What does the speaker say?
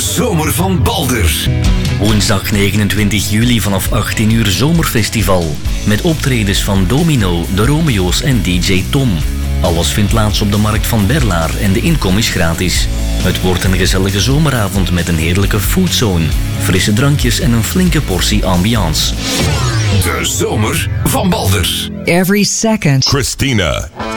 zomer van Balders. Woensdag 29 juli vanaf 18 uur zomerfestival. Met optredens van Domino, de Romeo's en DJ Tom. Alles vindt plaats op de markt van Berlaar en de inkom is gratis. Het wordt een gezellige zomeravond met een heerlijke foodzone, frisse drankjes en een flinke portie ambiance. De zomer van Balders. Every second. Christina.